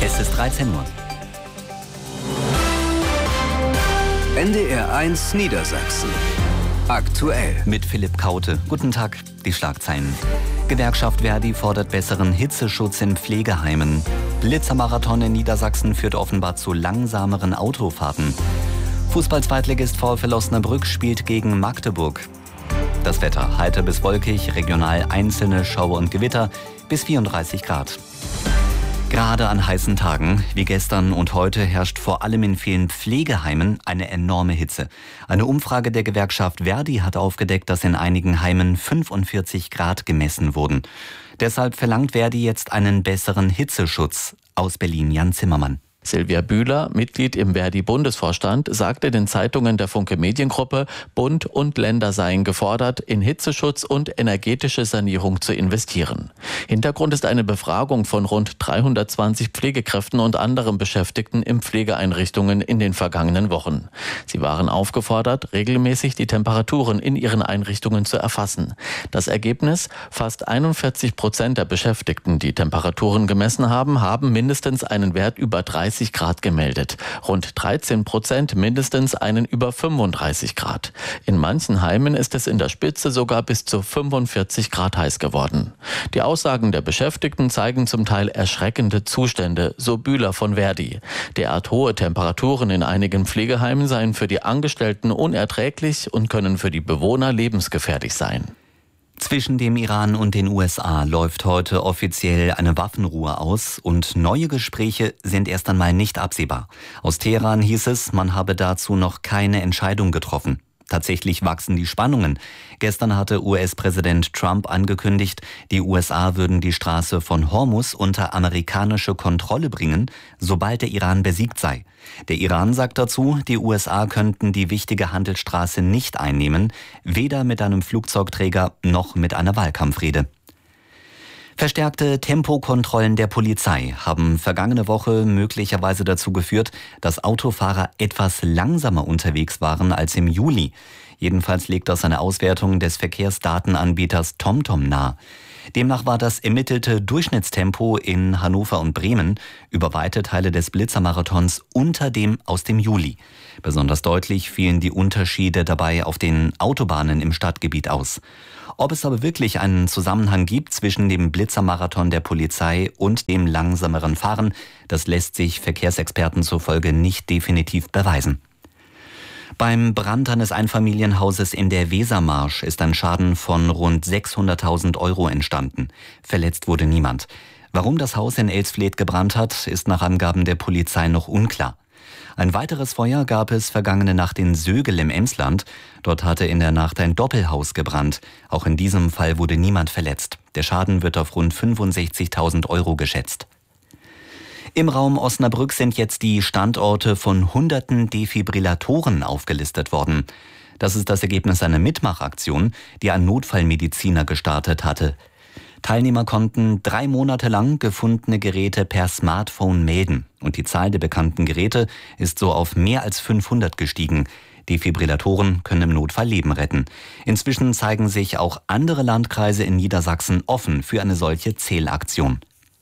Es ist 13 Uhr. NDR1 Niedersachsen. Aktuell. Mit Philipp Kaute. Guten Tag, die Schlagzeilen. Gewerkschaft Verdi fordert besseren Hitzeschutz in Pflegeheimen. Blitzermarathon in Niedersachsen führt offenbar zu langsameren Autofahrten. Fußball-Zweitligist VfL Osnabrück spielt gegen Magdeburg. Das Wetter: heiter bis wolkig, regional einzelne Schauer und Gewitter, bis 34 Grad. Gerade an heißen Tagen wie gestern und heute herrscht vor allem in vielen Pflegeheimen eine enorme Hitze. Eine Umfrage der Gewerkschaft Verdi hat aufgedeckt, dass in einigen Heimen 45 Grad gemessen wurden. Deshalb verlangt Verdi jetzt einen besseren Hitzeschutz. Aus Berlin Jan Zimmermann. Silvia Bühler, Mitglied im Verdi-Bundesvorstand, sagte den Zeitungen der Funke Mediengruppe, Bund und Länder seien gefordert, in Hitzeschutz und energetische Sanierung zu investieren. Hintergrund ist eine Befragung von rund 320 Pflegekräften und anderen Beschäftigten in Pflegeeinrichtungen in den vergangenen Wochen. Sie waren aufgefordert, regelmäßig die Temperaturen in ihren Einrichtungen zu erfassen. Das Ergebnis: fast 41% der Beschäftigten, die Temperaturen gemessen haben, haben mindestens einen Wert über 30 Grad gemeldet. Rund 13% mindestens einen über 35 Grad. In manchen Heimen ist es in der Spitze sogar bis zu 45 Grad heiß geworden. Die Aussagen der Beschäftigten zeigen zum Teil erschreckende Zustände, so Bühler von Verdi. Derart hohe Temperaturen in einigen Pflegeheimen seien für die Angestellten unerträglich und können für die Bewohner lebensgefährlich sein. Zwischen dem Iran und den USA läuft heute offiziell eine Waffenruhe aus und neue Gespräche sind erst einmal nicht absehbar. Aus Teheran hieß es, man habe dazu noch keine Entscheidung getroffen. Tatsächlich wachsen die Spannungen. Gestern hatte US-Präsident Trump angekündigt, die USA würden die Straße von Hormuz unter amerikanische Kontrolle bringen, sobald der Iran besiegt sei. Der Iran sagt dazu, die USA könnten die wichtige Handelsstraße nicht einnehmen, weder mit einem Flugzeugträger noch mit einer Wahlkampfrede. Verstärkte Tempokontrollen der Polizei haben vergangene Woche möglicherweise dazu geführt, dass Autofahrer etwas langsamer unterwegs waren als im Juli. Jedenfalls legt das eine Auswertung des Verkehrsdatenanbieters TomTom nahe. Demnach war das ermittelte Durchschnittstempo in Hannover und Bremen über weite Teile des Blitzermarathons unter dem aus dem Juli. Besonders deutlich fielen die Unterschiede dabei auf den Autobahnen im Stadtgebiet aus. Ob es aber wirklich einen Zusammenhang gibt zwischen dem Blitzermarathon der Polizei und dem langsameren Fahren, das lässt sich Verkehrsexperten zufolge nicht definitiv beweisen. Beim Brand eines Einfamilienhauses in der Wesermarsch ist ein Schaden von rund 600.000 € entstanden. Verletzt wurde niemand. Warum das Haus in Elsfleth gebrannt hat, ist nach Angaben der Polizei noch unklar. Ein weiteres Feuer gab es vergangene Nacht in Sögel im Emsland. Dort hatte in der Nacht ein Doppelhaus gebrannt. Auch in diesem Fall wurde niemand verletzt. Der Schaden wird auf rund 65.000 € geschätzt. Im Raum Osnabrück sind jetzt die Standorte von hunderten Defibrillatoren aufgelistet worden. Das ist das Ergebnis einer Mitmachaktion, die ein Notfallmediziner gestartet hatte. Teilnehmer konnten 3 Monate lang gefundene Geräte per Smartphone melden. Und die Zahl der bekannten Geräte ist so auf mehr als 500 gestiegen. Defibrillatoren können im Notfall Leben retten. Inzwischen zeigen sich auch andere Landkreise in Niedersachsen offen für eine solche Zählaktion.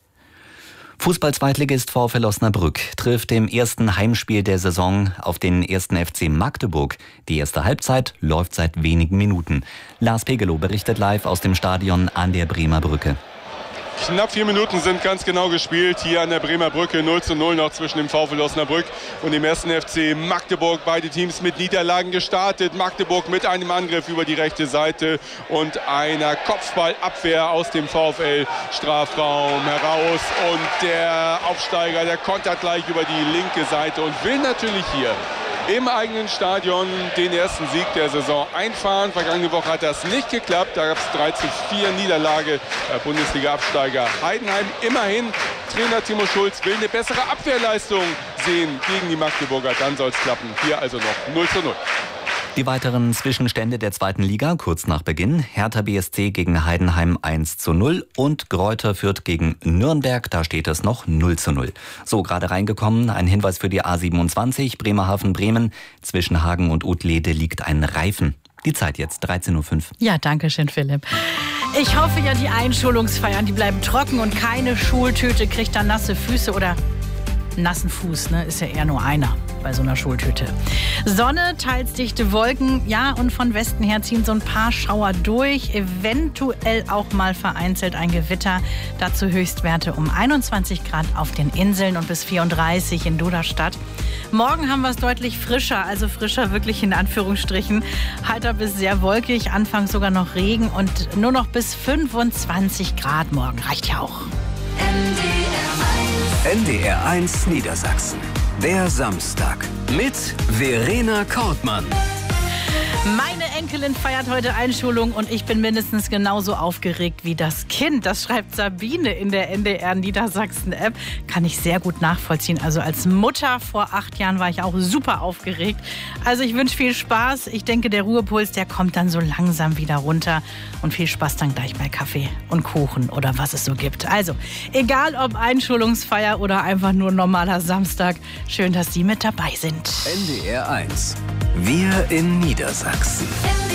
Fußball-Zweitligist VfL Osnabrück trifft im ersten Heimspiel der Saison auf den 1. FC Magdeburg. Die erste Halbzeit läuft seit wenigen Minuten. Lars Pegelow berichtet live aus dem Stadion an der Bremer Brücke. Knapp 4 Minuten sind ganz genau gespielt hier an der Bremer Brücke. 0:0 noch zwischen dem VfL Osnabrück und dem 1. FC Magdeburg. Beide Teams mit Niederlagen gestartet. Magdeburg mit einem Angriff über die rechte Seite und einer Kopfballabwehr aus dem VfL-Strafraum heraus. Und der Aufsteiger, der kontert gleich über die linke Seite und will natürlich hier im eigenen Stadion den ersten Sieg der Saison einfahren. Vergangene Woche hat das nicht geklappt. Da gab es 3:4 Niederlage der Bundesliga-Absteiger Heidenheim. Immerhin, Trainer Timo Schulz will eine bessere Abwehrleistung sehen gegen die Magdeburger. Dann soll es klappen. Hier also noch 0:0. Die weiteren Zwischenstände der zweiten Liga kurz nach Beginn. Hertha BSC gegen Heidenheim 1:0 und Greuther Fürth gegen Nürnberg. Da steht es noch 0:0. So, gerade reingekommen. Ein Hinweis für die A27 Bremerhaven-Bremen. Zwischen Hagen und Utlede liegt ein Reifen. Die Zeit jetzt 13:05 Uhr. Ja, danke schön, Philipp. Ich hoffe ja, die Einschulungsfeiern, die bleiben trocken und keine Schultüte kriegt dann nasse Füße oder nassen Fuß, ne? Ist ja eher nur einer bei so einer Schultüte. Sonne, teils dichte Wolken, ja, und von Westen her ziehen so ein paar Schauer durch, eventuell auch mal vereinzelt ein Gewitter. Dazu Höchstwerte um 21 Grad auf den Inseln und bis 34 in Duderstadt. Morgen haben wir es deutlich frischer, also frischer wirklich in Anführungsstrichen. Heiter bis sehr wolkig, anfangs sogar noch Regen und nur noch bis 25 Grad morgen. Reicht ja auch. NDR 1 Niedersachsen. Der Samstag mit Verena Kortmann. Meine Enkelin feiert heute Einschulung und ich bin mindestens genauso aufgeregt wie das Kind. Das schreibt Sabine in der NDR Niedersachsen-App. Kann ich sehr gut nachvollziehen. Also als Mutter vor 8 Jahren war ich auch super aufgeregt. Also ich wünsche viel Spaß. Ich denke, der Ruhepuls, der kommt dann so langsam wieder runter. Und viel Spaß dann gleich bei Kaffee und Kuchen oder was es so gibt. Also, egal ob Einschulungsfeier oder einfach nur normaler Samstag, schön, dass Sie mit dabei sind. NDR 1. Wir in Niedersachsen.